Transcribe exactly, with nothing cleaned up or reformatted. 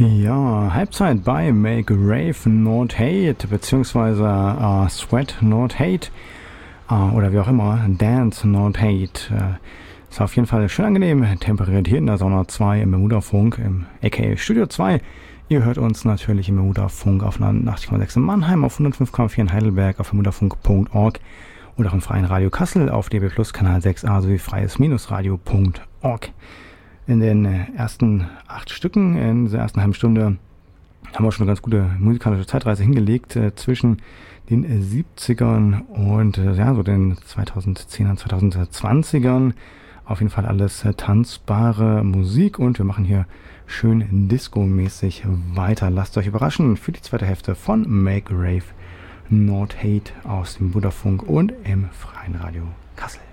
Ja, Halbzeit bei Make Rave Not Hate, beziehungsweise uh, Sweat Not Hate, uh, oder wie auch immer, Dance Not Hate. Uh, ist auf jeden Fall schön angenehm, temperiert hier in der Sauna zwei im Bermuda-Funk, im aka Studio zwei. Ihr hört uns natürlich im Bermuda-Funk auf neunundachtzig Komma sechs in Mannheim, auf hundertfünf Komma vier in Heidelberg, auf bermudafunk punkt org oder auch im Freien Radio Kassel auf D B Plus Kanal sechs a sowie freies-radio punkt org. In den ersten acht Stücken, in der ersten halben Stunde, haben wir schon eine ganz gute musikalische Zeitreise hingelegt äh, zwischen den siebzigern und äh, ja, so den zweitausendzehnern, zweitausendzwanzigern. Auf jeden Fall alles äh, tanzbare Musik und wir machen hier schön disco-mäßig weiter. Lasst euch überraschen für die zweite Hälfte von Make Rave Not Hate aus dem Bermuda-Funk und im Freien Radio Kassel.